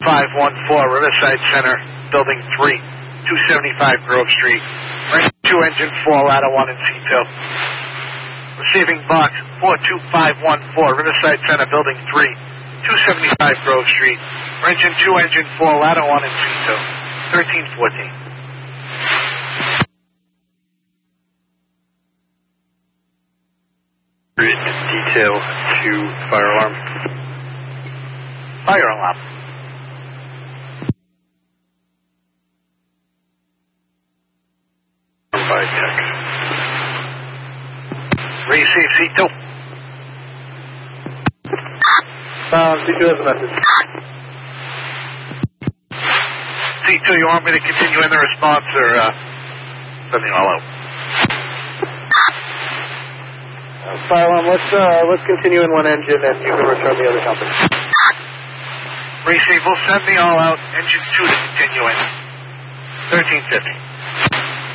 514 Riverside Center, Building 3, 275 Grove Street. Range 2, Engine 4, Ladder 1 and C2. Receiving box 42514 Riverside Center, Building 3, 275 Grove Street. Engine 2, Engine 4, Ladder 1 and C2. 1314. Detail to fire alarm. Fire alarm. By text. Receive C2. C2 has a message. C2, you want me to continue in the response or sending all out? Fire alarm, let's continue in one engine and you can return the other company. Receive, we'll send the all out. Engine 2 to continue in. 1350.